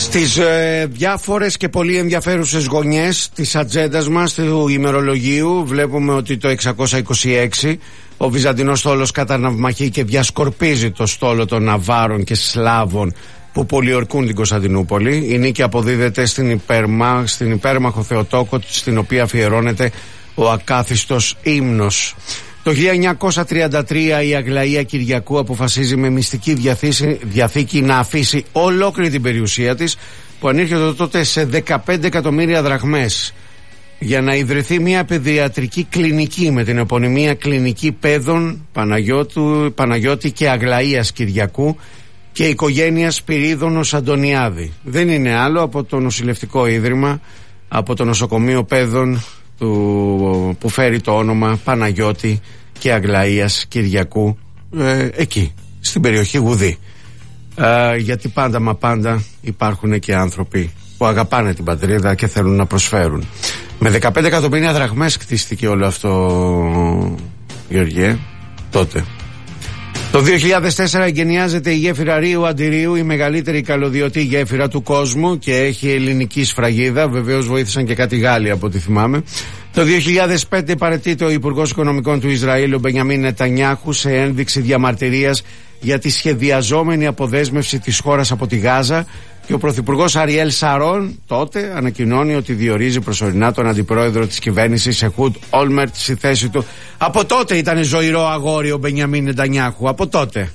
Στις διάφορες και πολύ ενδιαφέρουσες γωνιές της ατζέντας μας του ημερολογίου βλέπουμε ότι το 626 ο Βυζαντινός στόλος καταναυμαχεί και διασκορπίζει το στόλο των Ναβάρων και Σλάβων που πολιορκούν την Κωνσταντινούπολη. Η νίκη αποδίδεται στην υπέρμαχο Θεοτόκο, στην οποία αφιερώνεται ο ακάθιστος ύμνος. Το 1933 η Αγλαία Κυριακού αποφασίζει με μυστική διαθήκη να αφήσει ολόκληρη την περιουσία της, που ανήρχεται τότε σε 15 εκατομμύρια δραχμές, για να ιδρυθεί μια παιδιατρική κλινική με την επωνυμία Κλινική Παιδών Παναγιώτη και Αγλαίας Κυριακού και οικογένεια Σπυρίδωνος Αντωνιάδη. Δεν είναι άλλο από το νοσηλευτικό ίδρυμα, από το νοσοκομείο παιδών που φέρει το όνομα Παναγιώτη και Αγλαίας Κυριακού, εκεί στην περιοχή Γουδή, γιατί πάντα μα πάντα υπάρχουν και άνθρωποι που αγαπάνε την πατρίδα και θέλουν να προσφέρουν. Με 15 εκατομμύρια δραχμές κτίστηκε όλο αυτό, Γεωργέ, τότε. Το 2004 εγκαινιάζεται η γέφυρα Ρίου Αντιρίου, η μεγαλύτερη καλωδιωτή γέφυρα του κόσμου και έχει ελληνική σφραγίδα. Βεβαίως βοήθησαν και κάτι Γάλλοι από ό,τι θυμάμαι. Το 2005 παραιτείται ο Υπουργός Οικονομικών του Ισραήλ, ο Μπενιαμίν Νετανιάχου, σε ένδειξη διαμαρτυρίας για τη σχεδιαζόμενη αποδέσμευση της χώρας από τη Γάζα, και ο Πρωθυπουργός Αριέλ Σαρών τότε ανακοινώνει ότι διορίζει προσωρινά τον αντιπρόεδρο της κυβέρνησης Εχούντ Όλμερτ στη θέση του. Από τότε ήταν ζωηρό αγόρι ο Μπενιαμίν Νετανιάχου, από τότε.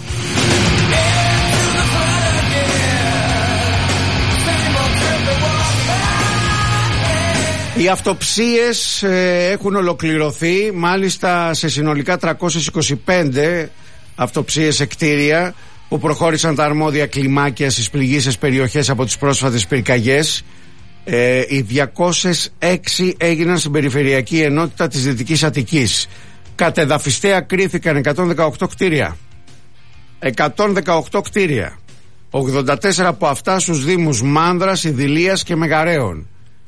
Οι αυτοψίες έχουν ολοκληρωθεί, μάλιστα σε συνολικά 325 αυτοψίες σε κτίρια που προχώρησαν τα αρμόδια κλιμάκια στις πληγείσες περιοχές από τις πρόσφατες πυρκαγιές. Οι 206 έγιναν στην περιφερειακή ενότητα της Δυτικής Αττικής. Κατεδαφιστέα κρίθηκαν 118 κτίρια. 118 κτίρια. 84 από αυτά στους δήμους Μάνδρας, Ιδηλίας και Μεγαρέων.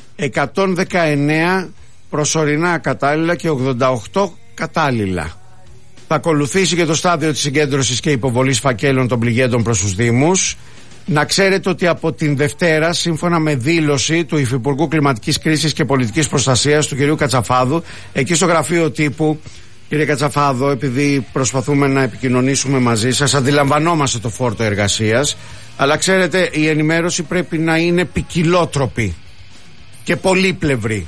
119 προσωρινά κατάλληλα και 88 κατάλληλα. Θα ακολουθήσει και το στάδιο της συγκέντρωσης και υποβολής φακέλων των πληγέντων προς τους δήμους. Να ξέρετε ότι από την Δευτέρα, σύμφωνα με δήλωση του Υφυπουργού Κλιματικής Κρίσης και Πολιτικής Προστασίας, του κ. Κατσαφάδου, εκεί στο γραφείο τύπου, κύριε Κατσαφάδο, επειδή προσπαθούμε να επικοινωνήσουμε μαζί σας, αντιλαμβανόμαστε το φόρτο εργασίας, αλλά ξέρετε, η ενημέρωση πρέπει να είναι ποικιλότροπη και πολύπλευρη.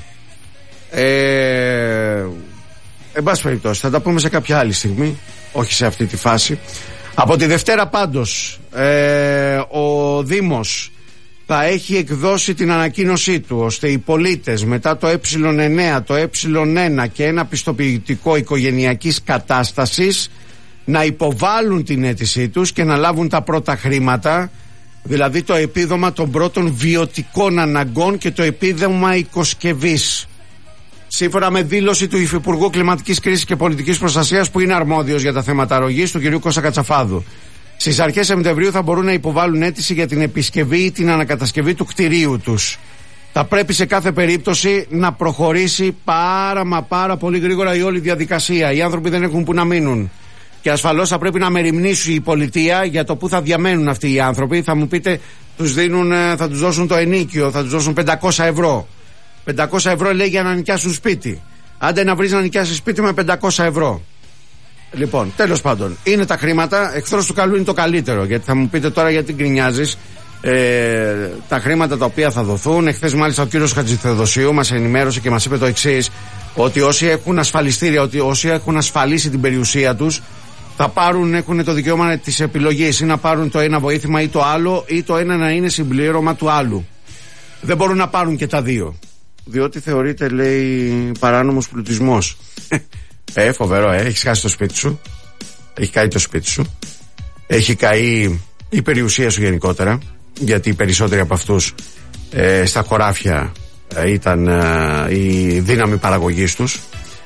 Εν πάση περιπτώσει, θα τα πούμε σε κάποια άλλη στιγμή, όχι σε αυτή τη φάση. Από τη Δευτέρα πάντως ο Δήμος θα έχει εκδώσει την ανακοίνωσή του, ώστε οι πολίτες μετά το Ε9, το Ε1 και ένα πιστοποιητικό οικογενειακής κατάστασης να υποβάλουν την αίτησή τους και να λάβουν τα πρώτα χρήματα, δηλαδή το επίδομα των πρώτων βιωτικών αναγκών και το επίδομα οικοσκευής. Σύμφωνα με δήλωση του Υφυπουργού Κλιματικής Κρίσης και Πολιτικής Προστασίας, που είναι αρμόδιος για τα θέματα αρρωγής, του κ. Κώστα Κατσαφάδου, στις αρχές Σεπτεμβρίου θα μπορούν να υποβάλουν αίτηση για την επισκευή ή την ανακατασκευή του κτηρίου τους. Θα πρέπει σε κάθε περίπτωση να προχωρήσει πάρα πολύ γρήγορα η όλη διαδικασία. Οι άνθρωποι δεν έχουν που να μείνουν. Και ασφαλώς θα πρέπει να μεριμνήσει η πολιτεία για το που θα διαμένουν αυτοί οι άνθρωποι. Θα μου πείτε, θα τους δώσουν το ενίκιο, θα τους δώσουν 500 ευρώ. 500 ευρώ λέει για να νοικιάσουν σπίτι. Άντε να βρεις να νοικιάσεις σπίτι με 500 ευρώ. Λοιπόν, τέλος πάντων, είναι τα χρήματα. Εχθρός του καλού είναι το καλύτερο. Γιατί θα μου πείτε τώρα, γιατί γκρινιάζεις. Τα χρήματα τα οποία θα δοθούν. Εχθές μάλιστα ο κύριος Χατζηθεοδοσίου μας ενημέρωσε και μας είπε το εξής: ότι όσοι έχουν ασφαλιστήρια, ότι όσοι έχουν ασφαλίσει την περιουσία τους, θα πάρουν, έχουν το δικαίωμα της επιλογής, ή να πάρουν το ένα βοήθημα ή το άλλο, ή το ένα να είναι συμπλήρωμα του άλλου. Δεν μπορούν να πάρουν και τα δύο, διότι θεωρείται, λέει, παράνομος πλουτισμός. Φοβερό, έχεις χάσει το σπίτι σου, έχει καεί το σπίτι σου, έχει καεί η περιουσία σου γενικότερα, γιατί οι περισσότεροι από αυτούς στα χωράφια ήταν η δύναμη παραγωγής τους.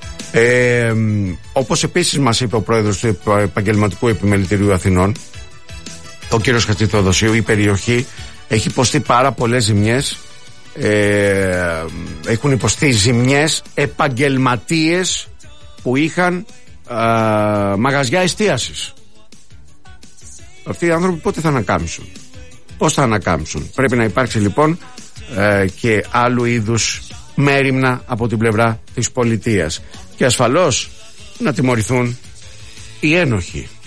Όπως επίσης μας είπε ο πρόεδρος του Επαγγελματικού Επιμελητηρίου Αθηνών, ο κύριος Χατζηθεοδοσίου, η περιοχή έχει υποστεί πάρα πολλές ζημιές. Έχουν υποστεί ζημιές επαγγελματίες που είχαν μαγαζιά εστίασης. Αυτοί οι άνθρωποι πότε θα ανακάμισουν? πώς θα ανακάμψουν? Πρέπει να υπάρξει λοιπόν και άλλου είδους μέριμνα από την πλευρά της πολιτείας και ασφαλώς να τιμωρηθούν οι ένοχοι.